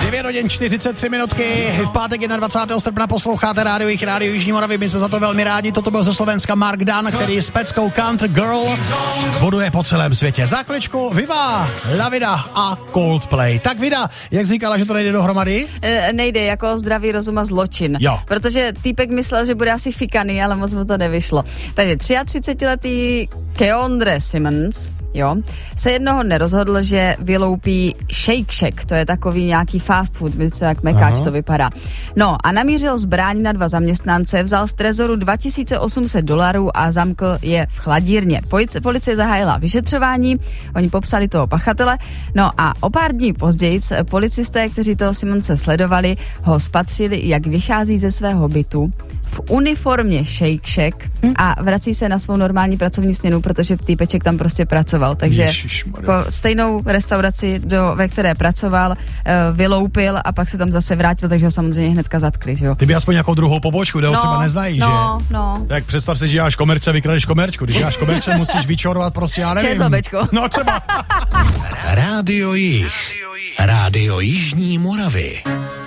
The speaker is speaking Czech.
9 hodin 43 minutky, v pátek 21. srpna posloucháte rádio Jižní Moravy, my jsme za to velmi rádi, toto byl ze Slovenska Mark Dan, který s peckou Country Girl boduje po celém světě. Za chviličku Viva, La Vida a Coldplay. Tak Vida, jak jsi říkala, že to nejde dohromady? Nejde, jako zdravý rozum a zločin. Jo. Protože týpek myslel, že bude asi fikaný, ale moc mu to nevyšlo. Takže 33letý Keandre Simmons, jo, se jednoho nerozhodl, že vyloupí Shake Shack, to je takový nějaký fast food, víte, jak mekáč to vypadá. No a namířil zbraň na 2 zaměstnance, vzal z trezoru $2800 a zamkl je v chladírně. Policie zahájila vyšetřování, oni popsali toho pachatele, no a o pár dní později policisté, kteří toho Simonse sledovali, ho spatřili, jak vychází ze svého bytu v uniformě Shake Shack a vrací se na svou normální pracovní směnu, protože týpeček tam prostě pracoval, takže po stejnou restauraci, ve které pracoval, vyloupil a pak se tam zase vrátil, takže samozřejmě hnedka zatkli, že jo. Ty by aspoň nějakou druhou pobočku, kde ho třeba neznají, že? No. Tak představ si, že děláš komerce, vykradeš komerčku. Když děláš komerce, musíš vyčorovat prostě, já nevím. Čezobečko. No třeba. Rádio Jih. Rádio Jižní Moravy.